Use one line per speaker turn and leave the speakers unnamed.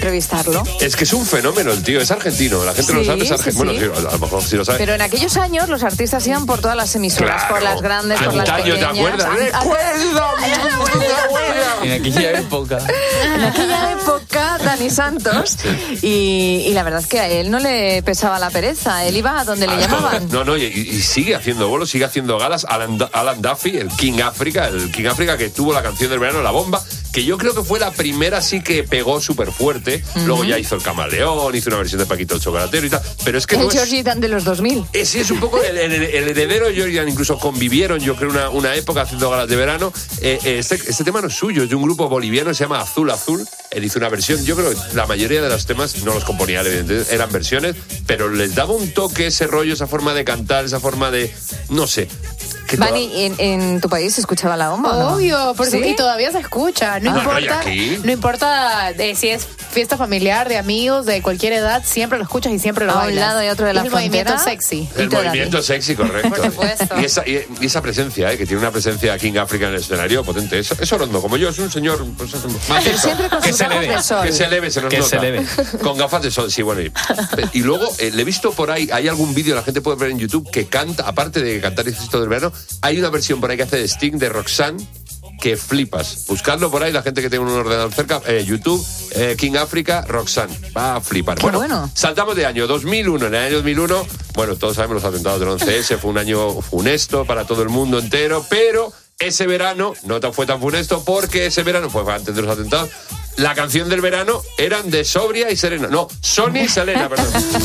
entrevistarlo.
Es que es un fenómeno el tío, es argentino. La gente no lo sabe, es argentino.
Sí.
Bueno, sí, a lo mejor sí lo sabe.
Pero en aquellos años los artistas iban por todas las emisoras,
Claro.
por las grandes, por las
Antaño,
pequeñas.
¿te acuerdas?
En aquella época.
En aquella época, Dani Santos, y la verdad es que a él no le pesaba la pereza, él iba a donde le llamaban.
No, y sigue haciendo bolos, sigue haciendo galas. Alan Duffy, el King África que tuvo la canción del verano, La Bomba, que yo creo que fue la primera sí que pegó súper fuerte. Luego ya hizo El Camaleón, hizo una versión de Paquito el Chocolatero y tal. Pero es que
El Georgie Dan de los 2000.
Sí, es un poco el heredero de Georgie Dan. Incluso convivieron, yo creo, una época haciendo galas de verano. Este tema no es suyo, es de un grupo boliviano que se llama Azul Azul. Él hizo una versión, yo creo que la mayoría de los temas no los componía él, evidentemente, eran versiones, pero les daba un toque, ese rollo, esa forma de cantar, esa forma de, no sé.
Vani, ¿en tu país se escuchaba La Bomba?
Obvio, porque
¿Sí?
y todavía se escucha. No importa si es fiesta familiar, de amigos, de cualquier edad, siempre lo escuchas y siempre lo bailas.
A un lado y otro de la
el
frontera.
movimiento sexy.
El movimiento sexy, correcto.
Por supuesto.
Y esa presencia, que tiene una presencia King África en el escenario potente. Es Orondo, como yo, es un señor pues, más
Pero siempre con sus gafas de sol.
que se eleve, se nos
Que
nota.
se eleve.
Con gafas de sol, sí, bueno. Y luego le he visto por ahí, hay algún vídeo, la gente puede ver en YouTube, que canta, aparte de cantar esto del verano, hay una versión por ahí que hace de Sting, de Roxanne, que flipas. Buscadlo por ahí, la gente que tenga un ordenador cerca, YouTube, King África, Roxanne. Va a flipar.
Qué bueno.
Saltamos de año 2001. En el año 2001, bueno, todos sabemos los atentados del 11S, fue un año funesto para todo el mundo entero, pero ese verano no fue tan funesto porque ese verano fue antes de los atentados. La canción del verano eran de Sobria y Serena. No, Sonia y Selena, perdón.